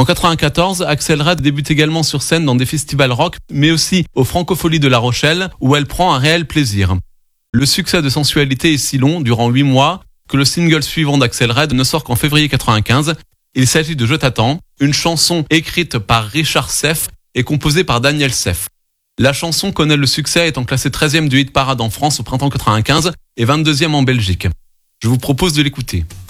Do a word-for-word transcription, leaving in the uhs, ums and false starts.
En quatre-vingt-quatorze, Axel Red débute également sur scène dans des festivals rock, mais aussi aux Francopholies de La Rochelle, où elle prend un réel plaisir. Le succès de Sensualité est si long, durant huit mois, que le single suivant d'Axel Red ne sort qu'en février quatre-vingt-quinze. Il s'agit de Je t'attends, une chanson écrite par Richard Seff et composée par Daniel Seff. La chanson connaît le succès étant classée treizième du hit parade en France au printemps quatre-vingt-quinze et vingt-deuxième en Belgique. Je vous propose de l'écouter.